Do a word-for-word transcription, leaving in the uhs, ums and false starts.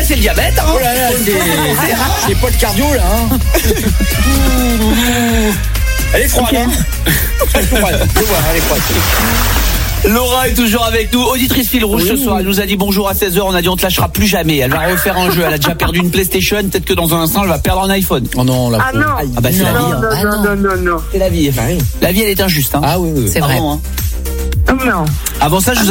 c'est le diabète, hein. Oh là là, c'est, c'est pas le cardio là. Hein. Elle est froide. Hein. Elle est froide. Je vois, elle est froide. Laura est toujours avec nous, auditrice fil rouge oui. ce soir. Elle nous a dit bonjour à seize heures. On a dit on te lâchera plus jamais. Elle va refaire un jeu. Elle a déjà perdu une PlayStation. Peut-être que dans un instant, elle va perdre un iPhone. Oh non, la Ah non. Ah bah c'est non, la vie. non, Hein. non, Ah, non, non, non, non. C'est la vie. Enfin, la vie, elle est injuste. Hein. Ah oui, oui. C'est vrai. Pardon, hein. Non. Avant ça, je vous